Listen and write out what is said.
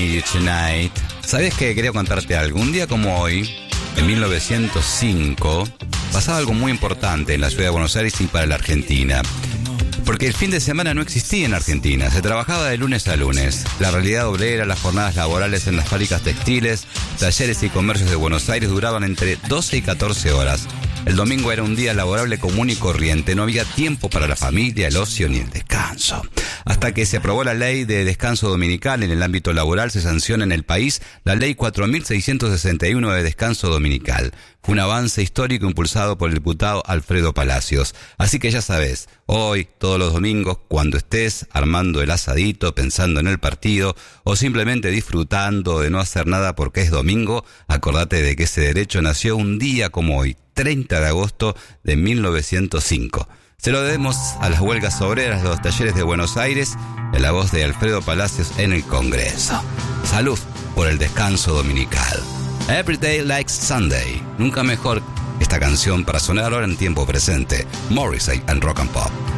Need You Tonight. ¿Sabes qué? Quería contarte algo. Un día como hoy, en 1905, pasaba algo muy importante en la ciudad de Buenos Aires y para la Argentina. Porque el fin de semana no existía en Argentina, se trabajaba de lunes a lunes. La realidad obrera, las jornadas laborales en las fábricas textiles, talleres y comercios de Buenos Aires duraban entre 12 y 14 horas. El domingo era un día laborable común y corriente, no había tiempo para la familia, el ocio ni el descanso. Hasta que se aprobó la ley de descanso dominical en el ámbito laboral, se sanciona en el país la ley 4661 de descanso dominical. Fue un avance histórico impulsado por el diputado Alfredo Palacios. Así que ya sabes, hoy, todos los domingos, cuando estés armando el asadito, pensando en el partido, o simplemente disfrutando de no hacer nada porque es domingo, acordate de que ese derecho nació un día como hoy, 30 de agosto de 1905. Se lo debemos a las huelgas obreras de los talleres de Buenos Aires, en la voz de Alfredo Palacios en el Congreso. Salud por el descanso dominical. Every Day Like Sunday. Nunca mejor esta canción para sonar ahora en tiempo presente. Morrissey and Rock and Pop.